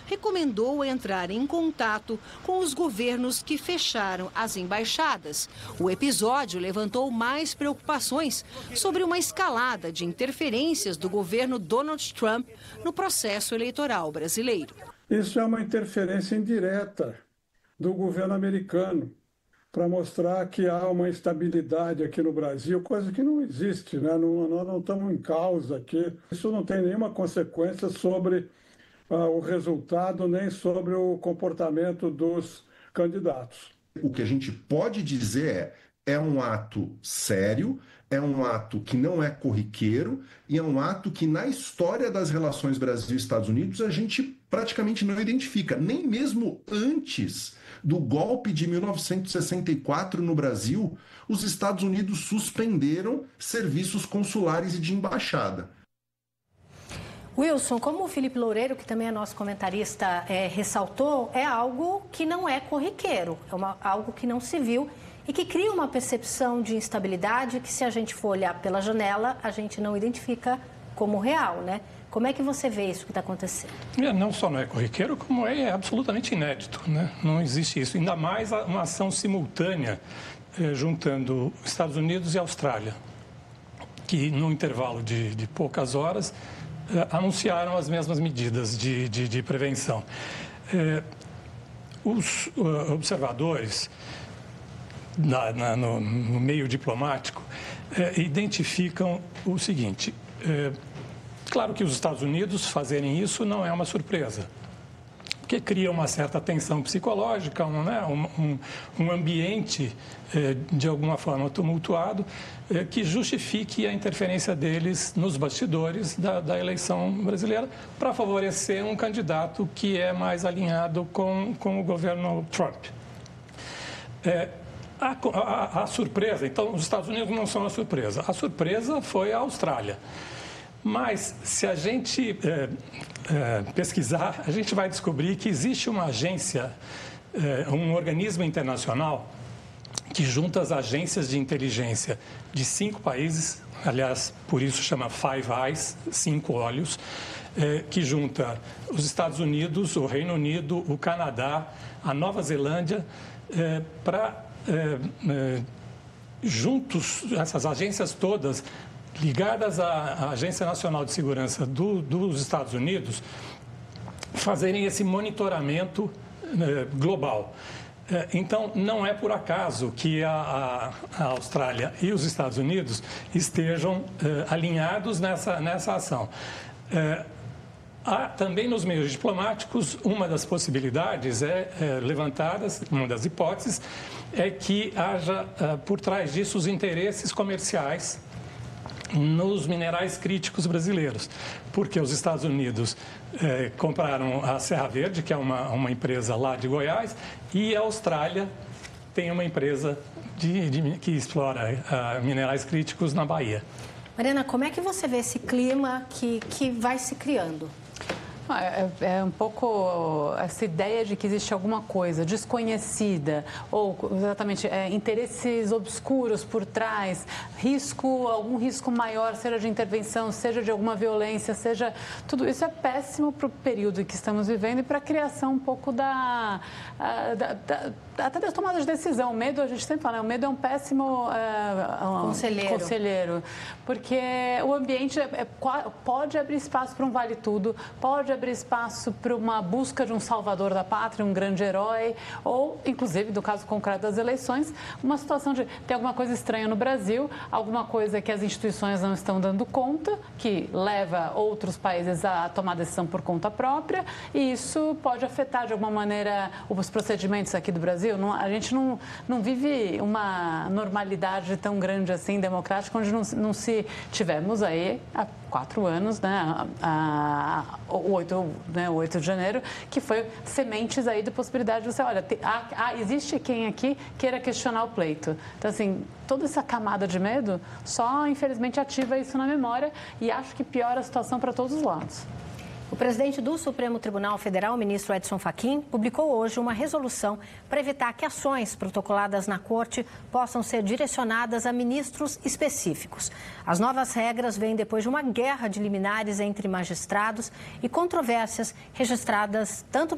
recomendou entrar em contato com os governos que fecharam as embaixadas. O episódio levantou mais preocupações sobre uma escalada de interferências do governo Donald Trump no processo eleitoral brasileiro. Isso é uma interferência indireta do governo americano para mostrar que há uma instabilidade aqui no Brasil, coisa que não existe, né? Nós não estamos em causa aqui. Isso não tem nenhuma consequência sobre o resultado, nem sobre o comportamento dos candidatos. O que a gente pode dizer é um ato sério, é um ato que não é corriqueiro e é um ato que na história das relações Brasil e Estados Unidos a gente praticamente não identifica, nem mesmo antes do golpe de 1964 no Brasil, os Estados Unidos suspenderam serviços consulares e de embaixada. Wilson, como o Felipe Loureiro, que também é nosso comentarista, ressaltou, é algo que não é corriqueiro, algo que não se viu e que cria uma percepção de instabilidade que, se a gente for olhar pela janela, a gente não identifica como real, né? Como é que você vê isso que está acontecendo? Não só não é corriqueiro, como é absolutamente inédito, né? Não existe isso. Ainda mais uma ação simultânea juntando Estados Unidos e Austrália, que no intervalo de poucas horas anunciaram as mesmas medidas de prevenção. Os observadores no meio diplomático identificam o seguinte: claro que os Estados Unidos fazerem isso não é uma surpresa, porque cria uma certa tensão psicológica, um ambiente de alguma forma tumultuado que justifique a interferência deles nos bastidores da eleição brasileira para favorecer um candidato que é mais alinhado com o governo Trump. A surpresa, então, os Estados Unidos não são a surpresa foi a Austrália. Mas, se a gente pesquisar, a gente vai descobrir que existe uma agência, um organismo internacional que junta as agências de inteligência de 5 países, aliás, por isso chama Five Eyes, 5 olhos, que junta os Estados Unidos, o Reino Unido, o Canadá, a Nova Zelândia, para juntos, essas agências todas, ligadas à Agência Nacional de Segurança dos Estados Unidos, fazerem esse monitoramento global. Então, não é por acaso que a Austrália e os Estados Unidos estejam alinhados nessa ação. Há também nos meios diplomáticos, uma das possibilidades levantadas, uma das hipóteses, é que haja por trás disso os interesses comerciais nos minerais críticos brasileiros, porque os Estados Unidos compraram a Serra Verde, que é uma empresa lá de Goiás, e a Austrália tem uma empresa que explora minerais críticos na Bahia. Mariana, como é que você vê esse clima que vai se criando? É um pouco essa ideia de que existe alguma coisa desconhecida ou, exatamente, interesses obscuros por trás, algum risco maior, seja de intervenção, seja de alguma violência, seja... Tudo isso é péssimo para o período em que estamos vivendo e para a criação um pouco até das tomadas de decisão. O medo, a gente sempre fala, o medo é um péssimo conselheiro, porque o ambiente pode abrir espaço para um vale tudo, pode abrir espaço para uma busca de um salvador da pátria, um grande herói, ou, inclusive, no caso concreto das eleições, uma situação de ter alguma coisa estranha no Brasil, alguma coisa que as instituições não estão dando conta, que leva outros países a tomar decisão por conta própria, e isso pode afetar, de alguma maneira, os procedimentos aqui do Brasil. A gente não vive uma normalidade tão grande assim, democrática, onde não se tivemos aí há 4 anos, né, o 8 de janeiro, que foi sementes aí de possibilidade de você, olha, existe quem aqui queira questionar o pleito. Então, assim, toda essa camada de medo só, infelizmente, ativa isso na memória e acho que piora a situação para todos os lados. O presidente do Supremo Tribunal Federal, o ministro Edson Fachin, publicou hoje uma resolução para evitar que ações protocoladas na Corte possam ser direcionadas a ministros específicos. As novas regras vêm depois de uma guerra de liminares entre magistrados e controvérsias registradas tanto